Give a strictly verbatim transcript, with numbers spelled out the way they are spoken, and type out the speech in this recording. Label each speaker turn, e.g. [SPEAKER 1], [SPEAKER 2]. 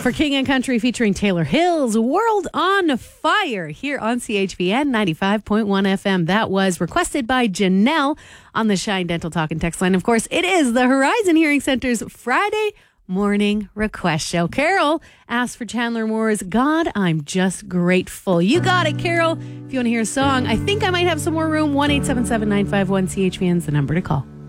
[SPEAKER 1] For King and Country featuring Taylor Hill's World on Fire here on C H V N ninety-five point one F M. That was requested by Janelle on the Shine Dental Talk and Text line. Of course, it is the Horizon Hearing Center's Friday morning request show. Carol asked for Chandler Moore's God, I'm Just Grateful. You got it, Carol. If you want to hear a song, I think I might have some more room. one eight seven seven nine five one C H V N is the number to call.